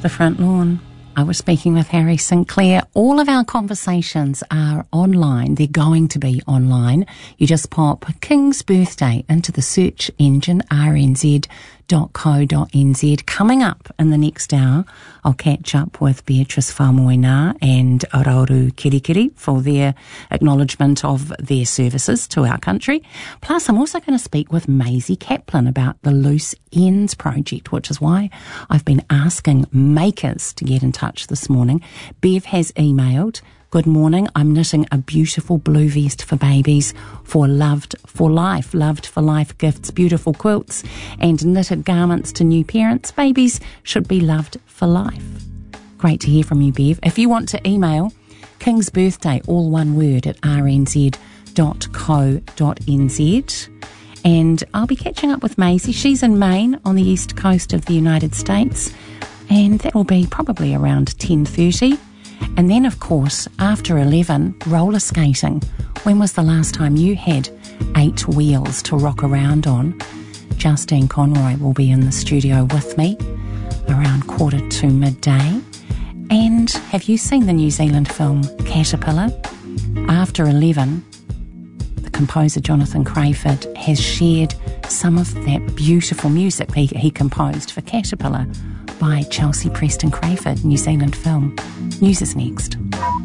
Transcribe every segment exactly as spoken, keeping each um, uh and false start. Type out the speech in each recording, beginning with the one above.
The Front Lawn. I was speaking with Harry Sinclair. All of our conversations are online. They're going to be online. You just pop King's Birthday into the search engine, r n z dot co dot n z. Coming up in the next hour, I'll catch up with Beatrice Famoina and Arauru Kirikiri for their acknowledgement of their services to our country. Plus, I'm also going to speak with Maisie Kaplan about the Loose Ends project, which is why I've been asking makers to get in touch this morning. Bev has emailed, "Good morning, I'm knitting a beautiful blue vest for babies for Loved for Life. Loved for Life gifts beautiful quilts and knitted garments to new parents. Babies should be loved for life." Great to hear from you, Bev. If you want to email, King's Birthday, all one word, at r n z dot co dot n z. And I'll be catching up with Maisie. She's in Maine on the east coast of the United States, and that will be probably around ten thirty. And then, of course, after eleven, roller skating. When was the last time you had eight wheels to rock around on? Justine Conroy will be in the studio with me around quarter to midday. And have you seen the New Zealand film Caterpillar? After eleven, the composer Jonathan Crayford has shared some of that beautiful music he, he composed for Caterpillar by Chelsea Preston Crayford, New Zealand film. News is next.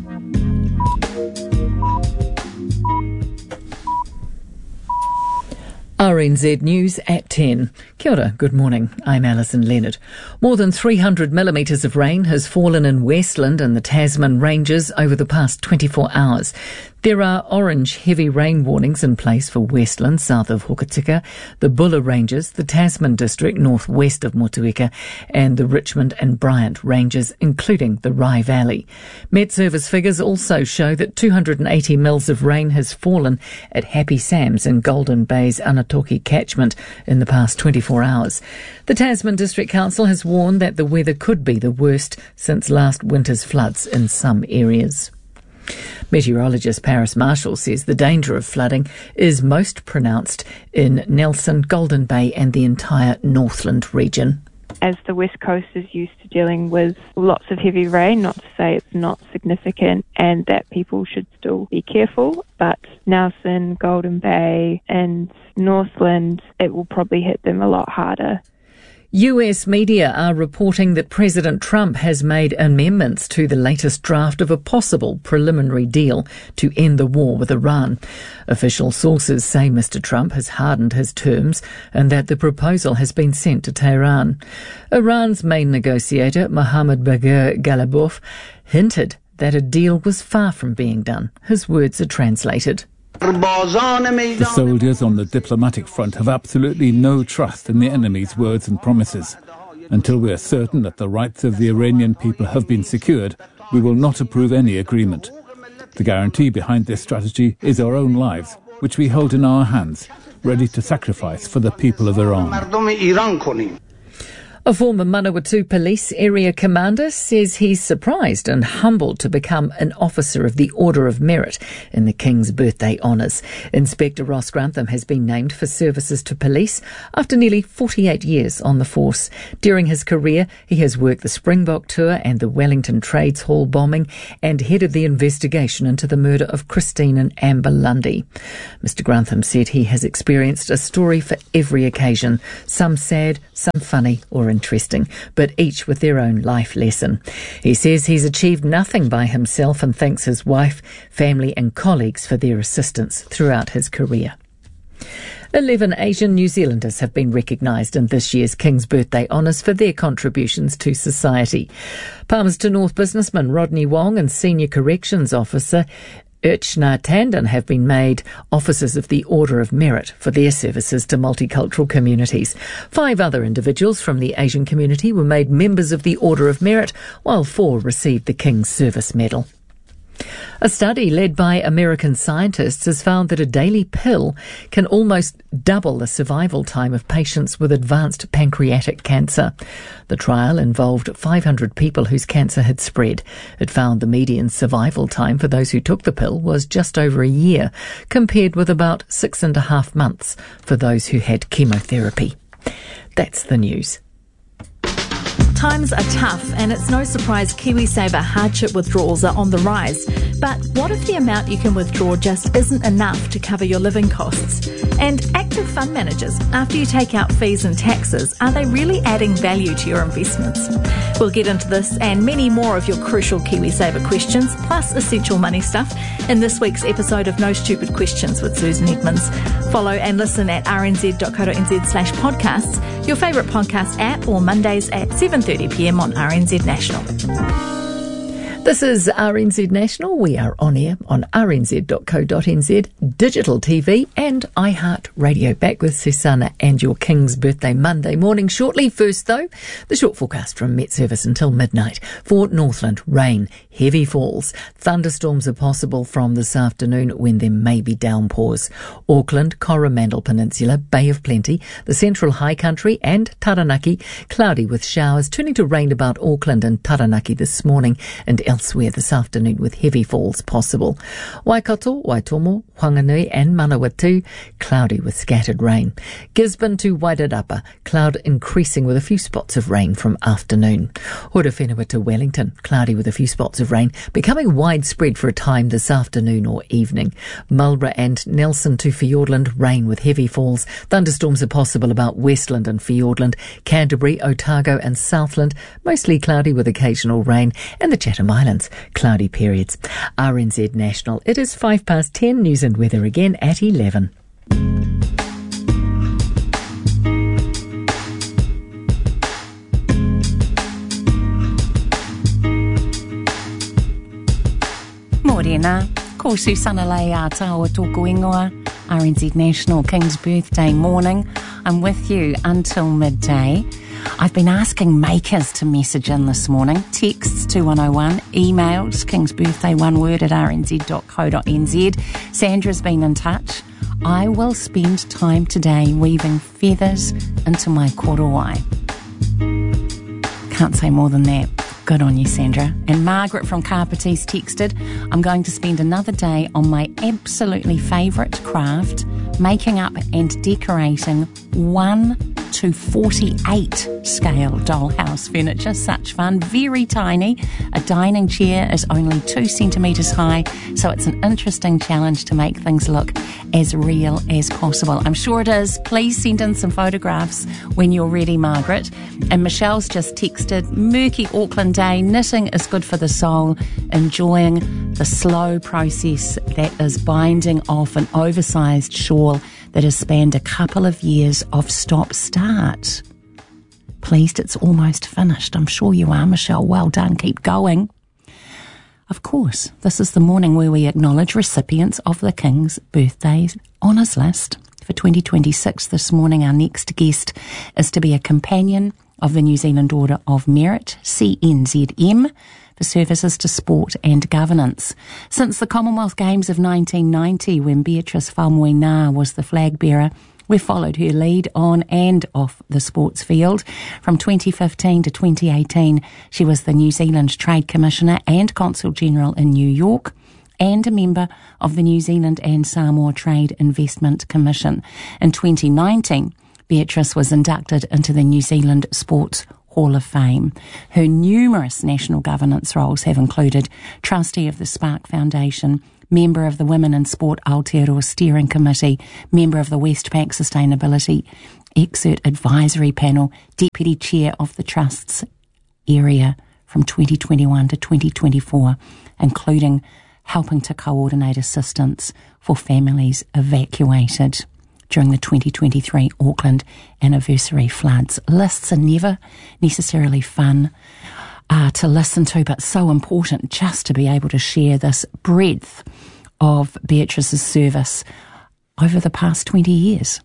R N Z News at ten. Kia ora, good morning. I'm Alison Leonard. More than three hundred millimetres of rain has fallen in Westland and the Tasman Ranges over the past twenty-four hours. There are orange heavy rain warnings in place for Westland, south of Hokitika, the Buller Ranges, the Tasman District, northwest of Motueka, and the Richmond and Bryant Ranges, including the Rye Valley. Met Service figures also show that two hundred eighty mils of rain has fallen at Happy Sam's in Golden Bay's Anatoki catchment in the past twenty-four hours. The Tasman District Council has warned that the weather could be the worst since last winter's floods in some areas. Meteorologist Paris Marshall says the danger of flooding is most pronounced in Nelson, Golden Bay and the entire Northland region. As the West Coast is used to dealing with lots of heavy rain, not to say it's not significant and that people should still be careful, but Nelson, Golden Bay and Northland, it will probably hit them a lot harder. U S media are reporting that President Trump has made amendments to the latest draft of a possible preliminary deal to end the war with Iran. Official sources say Mister Trump has hardened his terms and that the proposal has been sent to Tehran. Iran's main negotiator, Mohammad Bagher Ghalibaf, hinted that a deal was far from being done. His words are translated. The soldiers on the diplomatic front have absolutely no trust in the enemy's words and promises. Until we are certain that the rights of the Iranian people have been secured, we will not approve any agreement. The guarantee behind this strategy is our own lives, which we hold in our hands, ready to sacrifice for the people of Iran. A former Manawatu Police area commander says he's surprised and humbled to become an officer of the Order of Merit in the King's Birthday Honours. Inspector Ross Grantham has been named for services to police after nearly forty-eight years on the force. During his career, he has worked the Springbok tour and the Wellington Trades Hall bombing and headed the investigation into the murder of Christine and Amber Lundy. Mister Grantham said he has experienced a story for every occasion, some sad, some funny or interesting, but each with their own life lesson. He says he's achieved nothing by himself and thanks his wife, family and colleagues for their assistance throughout his career. Eleven Asian New Zealanders have been recognised in this year's King's Birthday Honours for their contributions to society. Palmerston North businessman Rodney Wong and Senior Corrections Officer Urchna Tandon have been made Officers of the Order of Merit for their services to multicultural communities. Five other individuals from the Asian community were made members of the Order of Merit, while four received the King's Service Medal. A study led by American scientists has found that a daily pill can almost double the survival time of patients with advanced pancreatic cancer. The trial involved five hundred people whose cancer had spread. It found the median survival time for those who took the pill was just over a year, compared with about six and a half months for those who had chemotherapy. That's the news. Times are tough, and it's no surprise KiwiSaver hardship withdrawals are on the rise. But what if the amount you can withdraw just isn't enough to cover your living costs? And active fund managers, after you take out fees and taxes, are they really adding value to your investments? We'll get into this and many more of your crucial KiwiSaver questions, plus essential money stuff, in this week's episode of No Stupid Questions with Susan Edmonds. Follow and listen at rnz.co.nz slash podcasts, your favourite podcast app, or Mondays at seven thirty p m on R N Z National. This is R N Z National. We are on air on r n z dot co dot n z, digital T V and iHeart Radio. Back with Susanna and your King's Birthday Monday morning shortly. First though, the short forecast from Met Service until midnight. For Northland, rain, heavy falls. Thunderstorms are possible from this afternoon when there may be downpours. Auckland, Coromandel Peninsula, Bay of Plenty, the Central High Country and Taranaki, cloudy with showers, turning to rain about Auckland and Taranaki this morning and elsewhere this afternoon with heavy falls possible. Waikato, Waitomo, Whanganui and Manawatu, cloudy with scattered rain. Gisborne to Wairarapa, cloud increasing with a few spots of rain from afternoon. Horowhenua to Wellington, cloudy with a few spots of rain, becoming widespread for a time this afternoon or evening. Marlborough and Nelson to Fiordland, rain with heavy falls. Thunderstorms are possible about Westland and Fiordland. Canterbury, Otago and Southland, mostly cloudy with occasional rain. And the Chatham Islands, cloudy periods. R N Z National. It is five past ten. News and weather again at eleven. Morena, ko Susana Lei a tāua tōku ingoa. R N Z National King's Birthday morning. I'm with you until midday. I've been asking makers to message in this morning. Texts two one oh one, emails King's Birthday one word at r n z dot co dot n z. Sandra's been in touch. I will spend time today weaving feathers into my korowai. Can't say more than that. Good on you, Sandra. And Margaret from Carpeties texted, I'm going to spend another day on my absolutely favourite craft, making up and decorating one to forty-eight scale dollhouse furniture. Such fun. Very tiny. A dining chair is only two centimetres high, so it's an interesting challenge to make things look as real as possible. I'm sure it is. Please send in some photographs when you're ready, Margaret. And Michelle's just texted, murky Auckland day, knitting is good for the soul, enjoying the slow process that is binding off an oversized shawl that has spanned a couple of years of stop-start. Pleased it's almost finished. I'm sure you are, Michelle. Well done. Keep going. Of course, this is the morning where we acknowledge recipients of the King's Birthday Honours List. For twenty twenty-six, this morning, our next guest is to be a companion of the New Zealand Order of Merit, C N Z M, for services to sport and governance. Since the Commonwealth Games of nineteen ninety, when Beatrice Faumuina was the flag bearer, we've followed her lead on and off the sports field. From twenty fifteen to twenty eighteen, she was the New Zealand Trade Commissioner and Consul General in New York, and a member of the New Zealand and Samoa Trade Investment Commission. In twenty nineteen, Beatrice was inducted into the New Zealand Sports Hall of Fame. Her numerous national governance roles have included trustee of the Spark Foundation, member of the Women in Sport Aotearoa Steering Committee, member of the Westpac Sustainability Exert Advisory Panel, deputy chair of the Trust's area from twenty twenty-one to twenty twenty-four, including helping to coordinate assistance for families evacuated during the twenty twenty-three Auckland anniversary floods. Lists are never necessarily fun uh, to listen to, but so important just to be able to share this breadth of Beatrice's service over the past twenty years.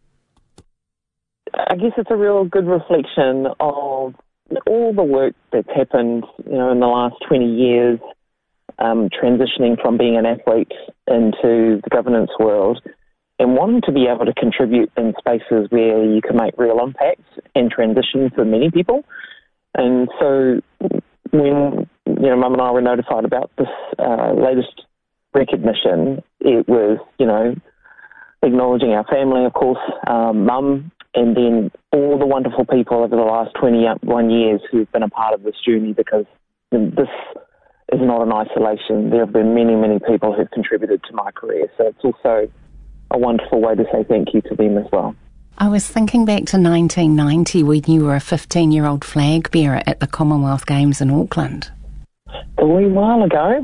I guess it's a real good reflection of all the work that's happened, you know, in the last twenty years, um, transitioning from being an athlete into the governance world, and wanting to be able to contribute in spaces where you can make real impact and transition for many people. And so when, you know, Mum and I were notified about this uh, latest recognition, it was, you know, acknowledging our family, of course. Um, Mum and then all the wonderful people over the last twenty-one years who've been a part of this journey, because this is not in isolation. There have been many, many people who've contributed to my career. So it's also a wonderful way to say thank you to them as well. I was thinking back to nineteen ninety when you were a fifteen-year-old flag bearer at the Commonwealth Games in Auckland. A wee while ago.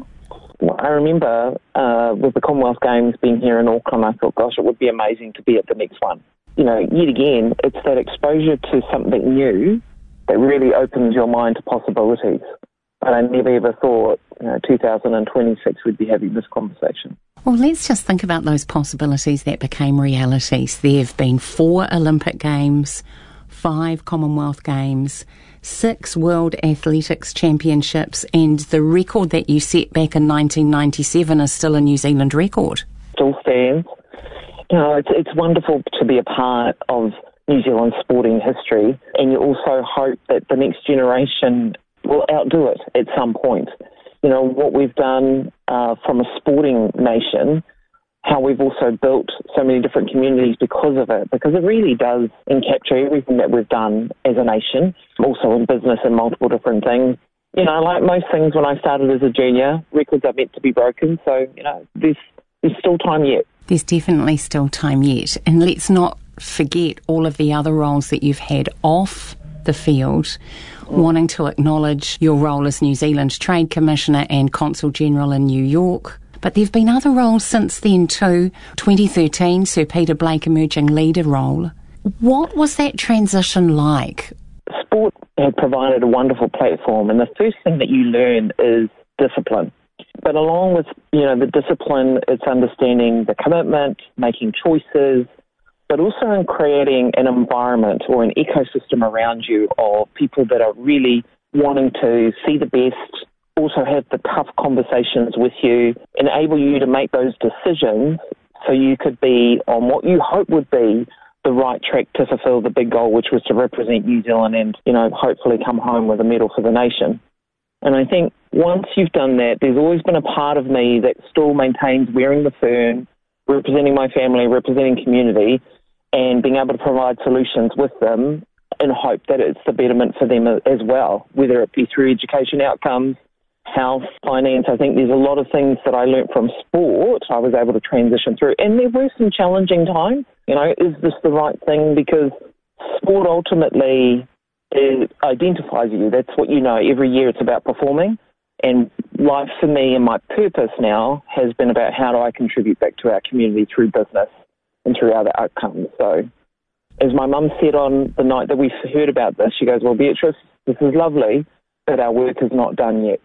I remember uh, with the Commonwealth Games being here in Auckland, I thought, gosh, it would be amazing to be at the next one. You know, yet again, it's that exposure to something new that really opens your mind to possibilities. But I never ever thought, you know, two thousand twenty-six we'd be having this conversation. Well, let's just think about those possibilities that became realities. There have been four Olympic Games, five Commonwealth Games, six World Athletics Championships, and the record that you set back in nineteen ninety-seven is still a New Zealand record. Still stands. You know, it's, it's wonderful to be a part of New Zealand sporting history, and you also hope that the next generation will outdo it at some point. You know, what we've done uh, from a sporting nation, how we've also built so many different communities because of it, because it really does encapture everything that we've done as a nation, also in business and multiple different things. You know, like most things when I started as a junior, records are meant to be broken, so, you know, there's, there's still time yet. There's definitely still time yet. And let's not forget all of the other roles that you've had off the field, wanting to acknowledge your role as New Zealand's Trade Commissioner and Consul General in New York. But there have been other roles since then too. twenty thirteen, Sir Peter Blake Emerging Leader role. What was that transition like? Sport had provided a wonderful platform, and the first thing that you learn is discipline. But along with, you know, the discipline, it's understanding the commitment, making choices, but also in creating an environment or an ecosystem around you of people that are really wanting to see the best, also have the tough conversations with you, enable you to make those decisions so you could be on what you hope would be the right track to fulfill the big goal, which was to represent New Zealand and, you know, hopefully come home with a medal for the nation. And I think once you've done that, there's always been a part of me that still maintains wearing the fern, representing my family, representing community, and being able to provide solutions with them in hope that it's the betterment for them as well, whether it be through education outcomes, health, finance. I think there's a lot of things that I learnt from sport I was able to transition through. And there were some challenging times. You know, is this the right thing? Because sport ultimately it identifies you. That's what you know. Every year it's about performing. And life for me and my purpose now has been about how do I contribute back to our community through business and through other outcomes. So as my mum said on the night that we heard about this, she goes, well, Beatrice, this is lovely, but our work is not done yet.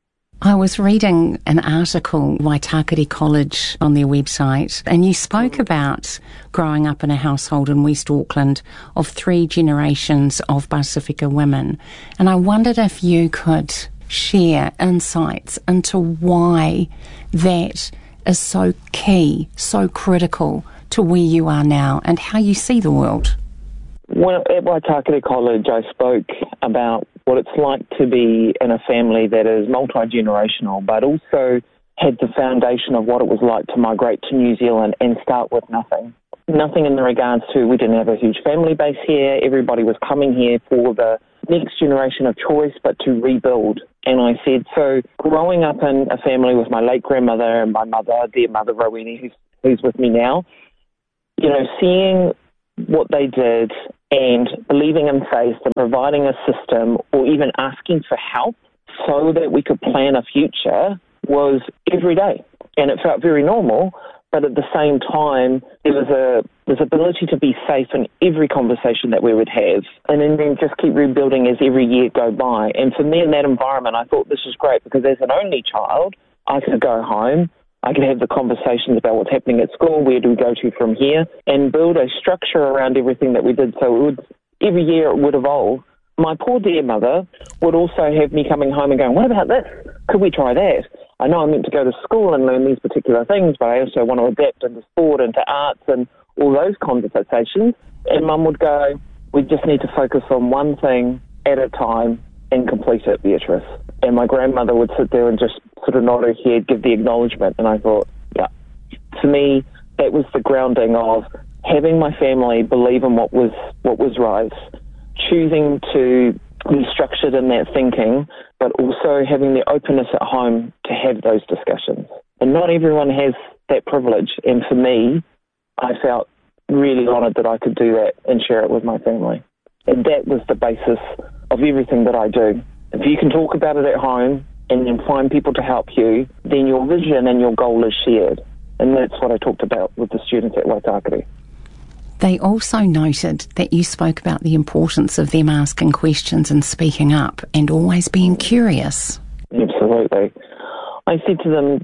I was reading an article, Waitakere College, on their website, and you spoke about growing up in a household in West Auckland of three generations of Pasifika women. And I wondered if you could share insights into why that is so key, so critical to where you are now and how you see the world. Well, at Waitakere College, I spoke about what it's like to be in a family that is multi-generational, but also had the foundation of what it was like to migrate to New Zealand and start with nothing. Nothing in the regards to, we didn't have a huge family base here. Everybody was coming here for the next generation of choice, but to rebuild. And I said, so growing up in a family with my late grandmother and my mother, dear mother Rowena, who's, who's with me now, you know, seeing what they did and believing in faith and providing a system or even asking for help so that we could plan a future was every day. And it felt very normal, but at the same time, there was a this ability to be safe in every conversation that we would have and then just keep rebuilding as every year go by. And for me in that environment, I thought this was great because as an only child, I could go home, I could have the conversations about what's happening at school, where do we go to from here, and build a structure around everything that we did. So it would, every year it would evolve. My poor dear mother would also have me coming home and going, what about this? Could we try that? I know I'm meant to go to school and learn these particular things, but I also want to adapt into sport, into arts and all those conversations. And Mum would go, we just need to focus on one thing at a time and complete it, Beatrice. And my grandmother would sit there and just sort of nod her head, give the acknowledgement. And I thought, yeah, to me, that was the grounding of having my family believe in what was what was right, choosing to be structured in that thinking, but also having the openness at home to have those discussions. And not everyone has that privilege. And for me, I felt really honoured that I could do that and share it with my family. And that was the basis of everything that I do. If you can talk about it at home and then find people to help you, then your vision and your goal is shared. And that's what I talked about with the students at Waitakere. They also noted that you spoke about the importance of them asking questions and speaking up and always being curious. Absolutely. I said to them,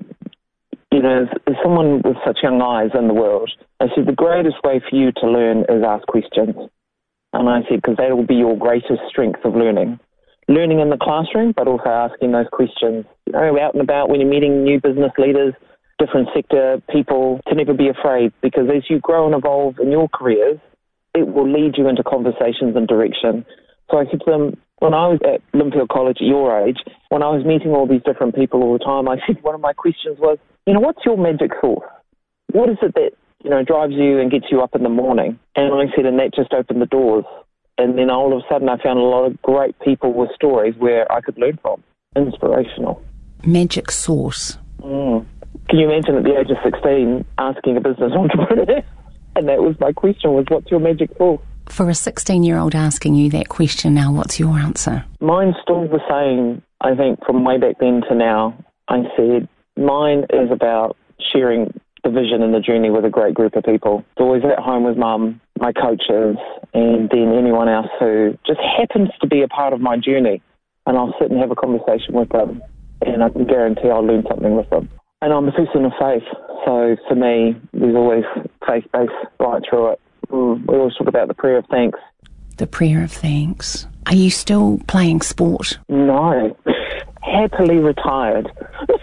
you know, as, as someone with such young eyes in the world, I said the greatest way for you to learn is ask questions. And I said, because that will be your greatest strength of learning. Learning in the classroom, but also asking those questions, you know, out and about when you're meeting new business leaders, different sector people, to never be afraid, because as you grow and evolve in your careers, it will lead you into conversations and direction. So I said to them, when I was at Linfield College at your age, when I was meeting all these different people all the time, I said one of my questions was, you know, what's your magic sauce? What is it that, you know, drives you and gets you up in the morning? And I said, and that just opened the doors. And then all of a sudden I found a lot of great people with stories where I could learn from. Inspirational. Magic sauce. Mm. Can you imagine at the age of sixteen asking a business entrepreneur? And that was my question, was what's your magic sauce? For a sixteen-year-old asking you that question now, what's your answer? Mine's still the same, I think, from way back then to now. I said, mine is about sharing the vision and the journey with a great group of people. It's always at home with mum, my coaches, and then anyone else who just happens to be a part of my journey. And I'll sit and have a conversation with them, and I can guarantee I'll learn something with them. And I'm a person of faith, so for me, there's always faith-based right through it. Mm, we always talk about the prayer of thanks. The prayer of thanks. Are you still playing sport? No. Happily retired.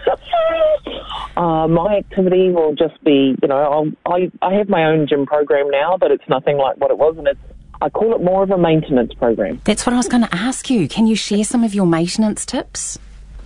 uh, my activity will just be, you know, I'll, I I have my own gym program now, but it's nothing like what it was, and it's I call it more of a maintenance program. That's what I was going to ask you. Can you share some of your maintenance tips?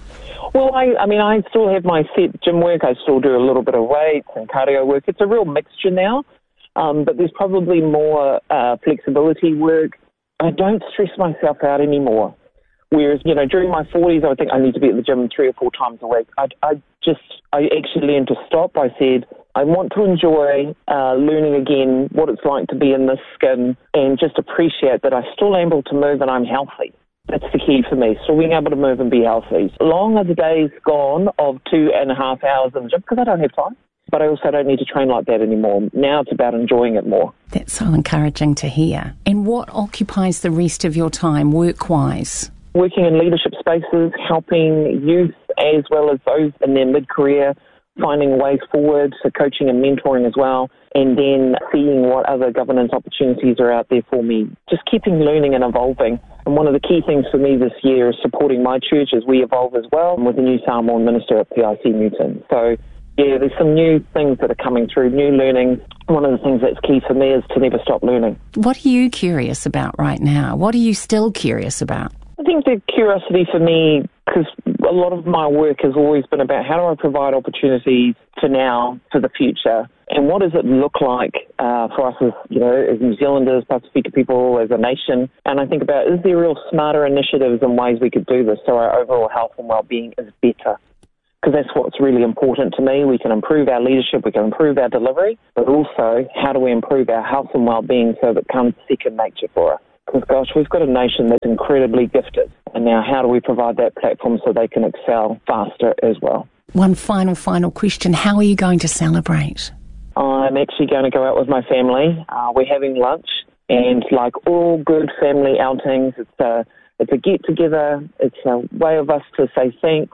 Well, I, I mean, I still have my set gym work. I still do a little bit of weights and cardio work. It's a real mixture now, um, but there's probably more uh, flexibility work. I don't stress myself out anymore. Whereas, you know, during my forties, I would think I need to be at the gym three or four times a week. I, I just, I actually learned to stop. I said, I want to enjoy uh, learning again what it's like to be in this skin and just appreciate that I still am able to move and I'm healthy. That's the key for me, so being able to move and be healthy. Long are the days gone of two and a half hours in the gym, because I don't have time. But I also don't need to train like that anymore. Now it's about enjoying it more. That's so encouraging to hear. And what occupies the rest of your time work-wise? Working in leadership spaces, helping youth as well as those in their mid-career, finding ways forward, so coaching and mentoring as well, and then seeing what other governance opportunities are out there for me. Just keeping learning and evolving. And one of the key things for me this year is supporting my church as we evolve as well with the new Samoan minister at P I C Newton. So, yeah, there's some new things that are coming through, new learning. One of the things that's key for me is to never stop learning. What are you curious about right now? What are you still curious about? I think the curiosity for me, because a lot of my work has always been about how do I provide opportunities for now, for the future, and what does it look like uh, for us as, you know, as New Zealanders, Pasifika people, as a nation. And I think about, is there real smarter initiatives and ways we could do this so our overall health and well-being is better? Because that's what's really important to me. We can improve our leadership, we can improve our delivery, but also how do we improve our health and well-being so that it becomes second nature for us? Because, gosh, we've got a nation that's incredibly gifted. And now how do we provide that platform so they can excel faster as well? One final, final question. How are you going to celebrate? I'm actually going to go out with my family. Uh, we're having lunch. And like all good family outings, it's a, it's a get-together. It's a way of us to say thanks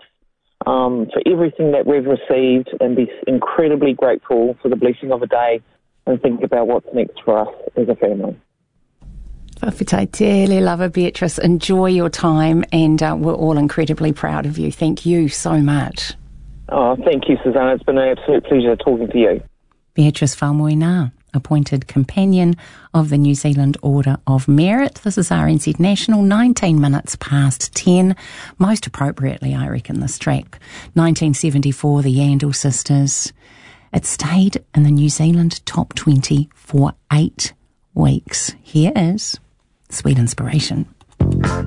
um, for everything that we've received and be incredibly grateful for the blessing of a day and think about what's next for us as a family. Whawhitaitele lava, Beatrice. Enjoy your time, and uh, we're all incredibly proud of you. Thank you so much. Oh, thank you, Susanna. It's been an absolute pleasure talking to you. Beatrice Faumuina, appointed companion of the New Zealand Order of Merit. This is R N Z National, nineteen minutes past ten. Most appropriately, I reckon, this track. nineteen seventy-four, the Yandell Sisters. It stayed in the New Zealand top twenty for eight weeks. Here is Sweet Inspiration.